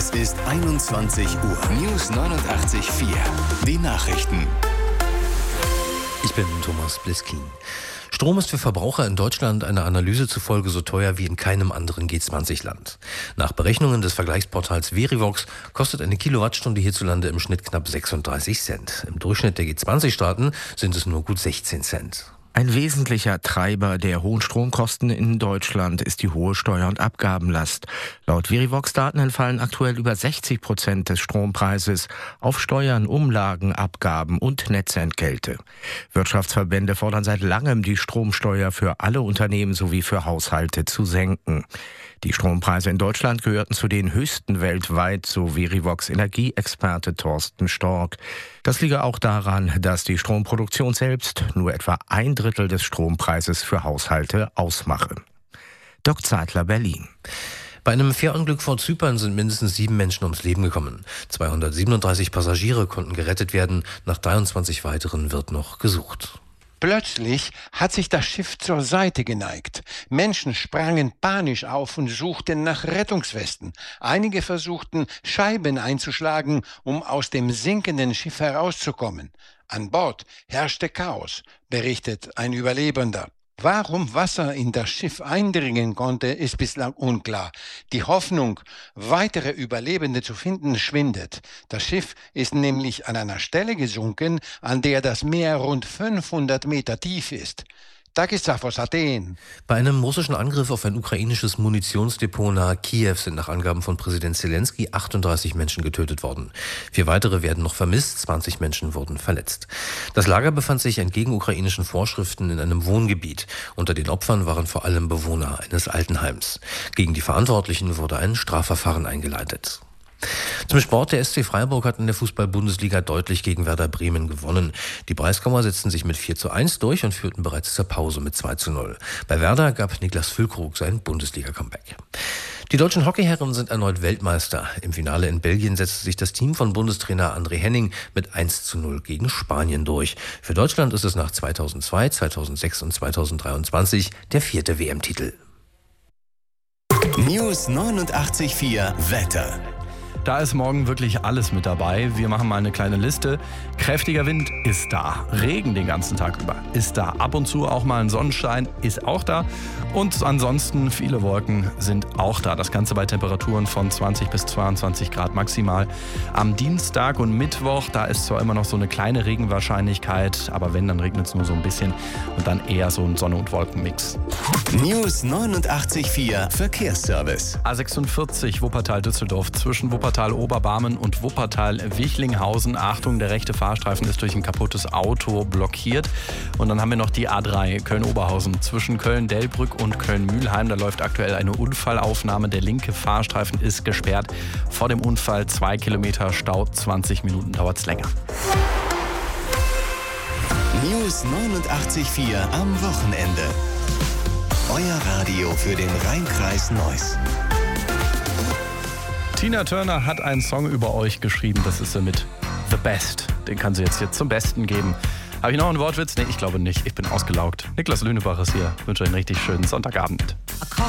Es ist 21 Uhr. News 89.4. Die Nachrichten. Ich bin Thomas Bliskin. Strom ist für Verbraucher in Deutschland einer Analyse zufolge so teuer wie in keinem anderen G20-Land. Nach Berechnungen des Vergleichsportals Verivox kostet eine Kilowattstunde hierzulande im Schnitt knapp 36 Cent. Im Durchschnitt der G20-Staaten sind es nur gut 16 Cent. Ein wesentlicher Treiber der hohen Stromkosten in Deutschland ist die hohe Steuer- und Abgabenlast. Laut Verivox-Daten entfallen aktuell über 60% des Strompreises auf Steuern, Umlagen, Abgaben und Netzentgelte. Wirtschaftsverbände fordern seit langem, die Stromsteuer für alle Unternehmen sowie für Haushalte zu senken. Die Strompreise in Deutschland gehörten zu den höchsten weltweit, so Verivox-Energieexperte Thorsten Stork. Das liege auch daran, dass die Stromproduktion selbst nur etwa 1/3 des Strompreises für Haushalte ausmache. Doc Zeitler, Berlin. Bei einem Fährunglück vor Zypern sind mindestens 7 Menschen ums Leben gekommen. 237 Passagiere konnten gerettet werden. Nach 23 weiteren wird noch gesucht. Plötzlich hat sich das Schiff zur Seite geneigt. Menschen sprangen panisch auf und suchten nach Rettungswesten. Einige versuchten, Scheiben einzuschlagen, um aus dem sinkenden Schiff herauszukommen. An Bord herrschte Chaos, berichtet ein Überlebender. Warum Wasser in das Schiff eindringen konnte, ist bislang unklar. Die Hoffnung, weitere Überlebende zu finden, schwindet. Das Schiff ist nämlich an einer Stelle gesunken, an der das Meer rund 500 Meter tief ist. Takisaf aus Athen. Bei einem russischen Angriff auf ein ukrainisches Munitionsdepot nahe Kiew sind nach Angaben von Präsident Zelensky 38 Menschen getötet worden. 4 weitere werden noch vermisst, 20 Menschen wurden verletzt. Das Lager befand sich entgegen ukrainischen Vorschriften in einem Wohngebiet. Unter den Opfern waren vor allem Bewohner eines Altenheims. Gegen die Verantwortlichen wurde ein Strafverfahren eingeleitet. Zum Sport: Der SC Freiburg hat in der Fußball-Bundesliga deutlich gegen Werder Bremen gewonnen. Die Breisgauer setzten sich mit 4:1 durch und führten bereits zur Pause mit 2:0. Bei Werder gab Niklas Füllkrug sein Bundesliga-Comeback. Die deutschen Hockeyherren sind erneut Weltmeister. Im Finale in Belgien setzte sich das Team von Bundestrainer André Henning mit 1:0 gegen Spanien durch. Für Deutschland ist es nach 2002, 2006 und 2023 der 4. WM-Titel. News 89.4 Wetter. Da ist morgen wirklich alles mit dabei. Wir machen mal eine kleine Liste. Kräftiger Wind ist da. Regen den ganzen Tag über ist da. Ab und zu auch mal ein Sonnenschein ist auch da. Und ansonsten viele Wolken sind auch da. Das Ganze bei Temperaturen von 20 bis 22 Grad maximal. Am Dienstag und Mittwoch, da ist zwar immer noch so eine kleine Regenwahrscheinlichkeit, aber wenn, dann regnet es nur so ein bisschen und dann eher so ein Sonne- und Wolkenmix. News 89.4 Verkehrsservice. A46 Wuppertal-Düsseldorf zwischen Wuppertal-Oberbarmen und Wuppertal-Wichlinghausen. Achtung, der rechte Fahrstreifen ist durch ein kaputtes Auto blockiert. Und dann haben wir noch die A3 Köln-Oberhausen zwischen Köln-Delbrück und Köln-Mülheim. Da läuft aktuell eine Unfallaufnahme. Der linke Fahrstreifen ist gesperrt. Vor dem Unfall 2 Kilometer Stau, 20 Minuten dauert es länger. News 89.4 am Wochenende. Euer Radio für den Rhein-Kreis Neuss. Tina Turner hat einen Song über euch geschrieben. Das ist mit The Best. Den kann sie jetzt hier zum Besten geben. Habe ich noch einen Wortwitz? Nee, ich glaube nicht. Ich bin ausgelaugt. Niklas Lünebach ist hier. Ich wünsche euch einen richtig schönen Sonntagabend.